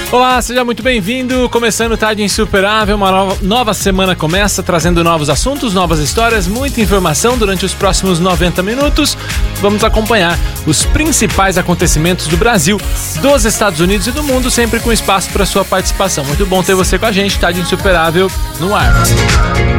Olá, seja muito bem-vindo. Começando o Tarde Insuperável, uma nova semana começa, trazendo novos assuntos, novas histórias, muita informação durante os próximos 90 minutos. Vamos acompanhar os principais acontecimentos do Brasil, dos Estados Unidos e do mundo, sempre com espaço para sua participação. Muito bom ter você com a gente, Tarde Insuperável no ar.